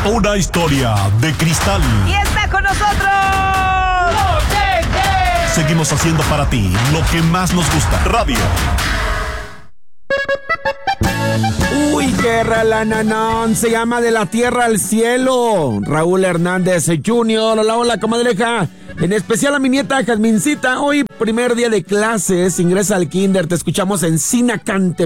Una historia de cristal. Y está con nosotros. Seguimos haciendo para ti lo que más nos gusta. Radio. Uy, qué relananón, se llama De la Tierra al Cielo. Raúl Hernández Jr. Hola, hola, comadreja. En especial a mi nieta Jazmincita. Hoy, primer día de clases, ingresa al kinder. Te escuchamos en Sinacante.